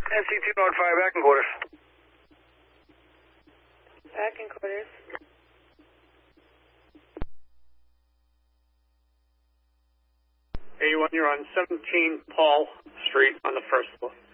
NC205, back in quarters. Back in quarters. A1, you're on 17 Paul Street on the first floor.